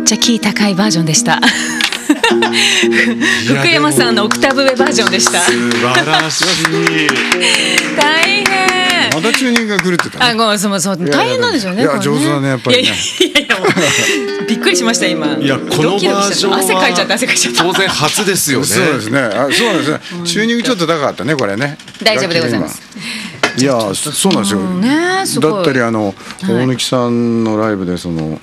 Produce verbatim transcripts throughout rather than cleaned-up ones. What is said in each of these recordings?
っちゃキー高いバージョンでした福山さんのオクターブ上バージョンでした。 素晴らしい大変。 またチューニングが狂ってたね。 あ、ごめん、そうそう、大変なんですよね。 いや上手だねやっぱりね。 いやいやいやもうびっくりしました今。 いやこのバージョンは汗かいちゃった汗かいちゃった。 当然初ですよね。 そうですね。あ、そうなんですね。チューニングちょっと高かったねこれね。 大丈夫でございます。 いやそうなんですよ。 ね、すごい。 だったりあの大貫さんのライブでその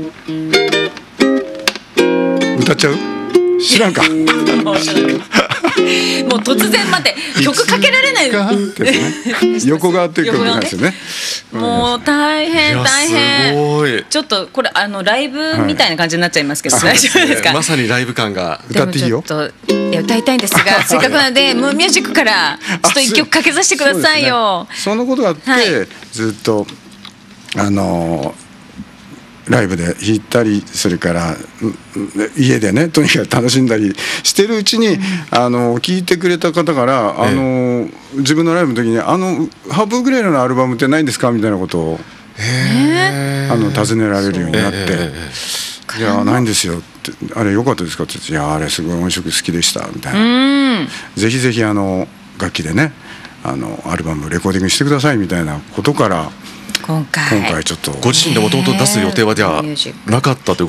歌っちゃう？知らんか。 もう突然待って曲かけられない。 横側っていう曲なんですよね。 もう大変大変。ちょっとこれあのライブみたいな感じになっちゃいますけど大丈夫ですか？ まさにライブ感が。 歌っていいよ。 いや歌いたいんですがせっかくなのでムーンミュージックからちょっと一曲かけさせてくださいよ。 そのことがあってずっとあのライブで弾いたりそれから家でねとにかく楽しんだりしてるうちに、うん、あの聞いてくれた方からあの、ええ、自分のライブの時に「あのハープウクレレのアルバムってないんですか?」みたいなことをあの尋ねられるようになって「いやないんですよ」って「あれ良かったですか?」って言って「いやあれすごい音色好きでした」みたいな「ぜひぜひあの楽器でねあのアルバムレコーディングしてください」みたいなことから。 今回今回ちょっとご自身でもともと出す予定はではなかったということ